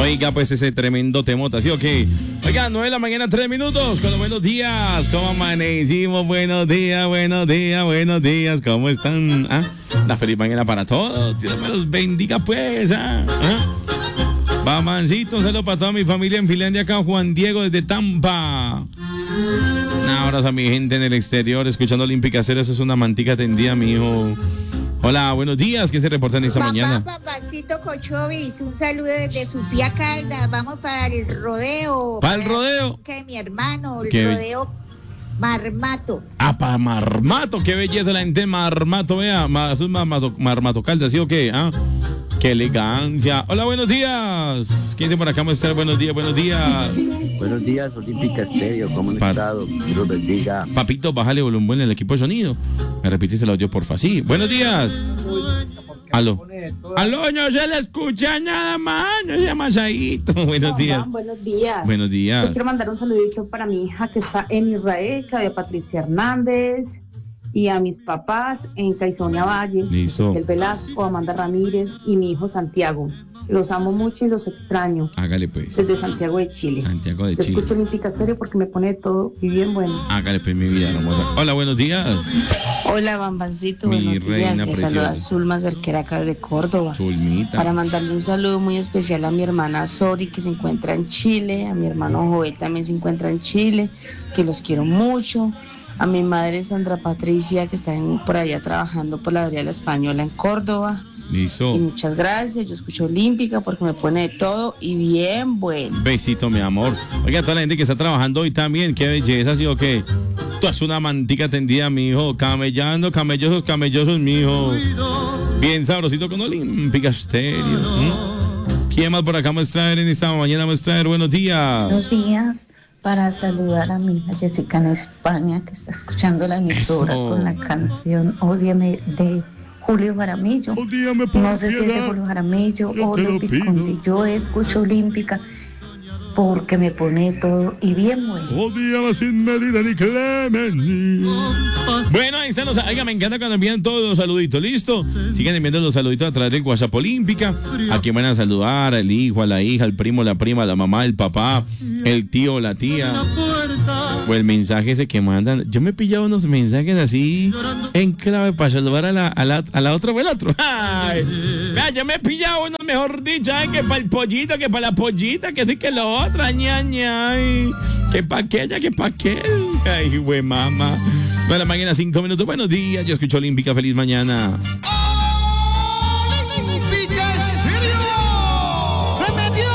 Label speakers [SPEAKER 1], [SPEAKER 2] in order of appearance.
[SPEAKER 1] Oiga, pues ese tremendo temota, ¿sí o qué? Oiga, 9 de la mañana, 3 minutos, con los buenos días. ¿Cómo amanecimos? Buenos días, buenos días, buenos días. ¿Cómo están? La feliz mañana para todos. Dios me los bendiga, pues. Bamancito, un saludo para toda mi familia en Finlandia, acá Juan Diego desde Tampa. Un abrazo a mi gente en el exterior, escuchando Olímpica Cero. Eso es una mantica tendida, mi hijo. Hola, buenos días. ¿Quién se reporta en esta mañana?
[SPEAKER 2] Papancito Cochovis, un saludo desde Supía Caldas. Vamos para el rodeo.
[SPEAKER 1] ¿Para el rodeo?
[SPEAKER 2] Que mi hermano, el
[SPEAKER 1] ¿Qué?
[SPEAKER 2] rodeo Marmato.
[SPEAKER 1] Para Marmato. Qué belleza la gente de Marmato, vea. Eso es Marmato Caldas, ¿sí o qué? Qué elegancia. Hola, buenos días. ¿Quién está por acá? Muestra buenos días, buenos días.
[SPEAKER 3] Buenos días, Olímpica Estéreo. ¿Cómo han estado? Dios los bendiga.
[SPEAKER 1] Papito, bájale volumen en el equipo de sonido. Me repitiste el audio, porfa. Sí, buenos días. Aló. Aló, no se le escucha nada más. No se llama Saito. Buenos días.
[SPEAKER 4] Buenos días.
[SPEAKER 1] Buenos días.
[SPEAKER 4] Yo quiero mandar un saludito para mi hija que está en Israel, Claudia Patricia Hernández, y a mis papás en Caizonia Valle,
[SPEAKER 1] Listo.
[SPEAKER 4] el Velasco, Amanda Ramírez y mi hijo Santiago. Los amo mucho y los extraño.
[SPEAKER 1] Hágale pues.
[SPEAKER 4] Desde Santiago de Chile.
[SPEAKER 1] Santiago de
[SPEAKER 4] Yo
[SPEAKER 1] Chile.
[SPEAKER 4] escucho Olímpica Estéreo porque me pone todo y bien bueno.
[SPEAKER 1] Hágale pues, mi vida hermosa. Hola, buenos días.
[SPEAKER 5] Hola, Bambancito.
[SPEAKER 1] Mi
[SPEAKER 5] Buenos
[SPEAKER 1] reina
[SPEAKER 5] días. Le
[SPEAKER 1] preciosa.
[SPEAKER 5] saluda Zulma Cerquera acá de Córdoba.
[SPEAKER 1] Zulmita.
[SPEAKER 5] Para mandarle un saludo muy especial a mi hermana Sori, que se encuentra en Chile, a mi hermano Joel también se encuentra en Chile, que los quiero mucho, a mi madre Sandra Patricia, que está por allá trabajando por la Adriana Española en Córdoba.
[SPEAKER 1] Listo.
[SPEAKER 5] Y muchas gracias. Yo escucho Olímpica porque me pone de todo y bien bueno.
[SPEAKER 1] Besito, mi amor. Oiga, toda la gente que está trabajando hoy también, qué belleza, ¿sí o qué? Tú haces una mantica tendida, mi hijo, camellando, camellosos, mi hijo. Bien sabrosito con Olímpica Estéreo. ¿Quién más por acá me traer en esta mañana? Me traer buenos días.
[SPEAKER 6] Buenos días, para saludar a mi hija Jessica en España, que está escuchando la emisora
[SPEAKER 1] Eso.
[SPEAKER 6] con la canción Ódiame de Julio Jaramillo. No sé si es de Julio Jaramillo o de Visconti. Yo escucho Olímpica porque me pone todo y bien bueno.
[SPEAKER 1] Odiaba sin medida ni clemencia. Bueno, ahí están los. Oiga, me encanta cuando envían todos los saluditos, ¿listo? Sigan enviando los saluditos a través del WhatsApp Olímpica. A quien van a saludar, al hijo, a la hija, al primo, la prima, la mamá, el papá, el tío, la tía. O el mensaje ese que mandan. Yo me he pillado unos mensajes así en clave para saludar a la otra o el otro. Ay, vea, yo me he pillado unos, mejor dicho, que para el pollito, que para la pollita, que sí que lo otro, ñaña, que pa' aquella, que pa' aquel. Ay, güey, mamá. 9 de la mañana, 5 minutos. Buenos días, yo escucho Olímpica, feliz mañana.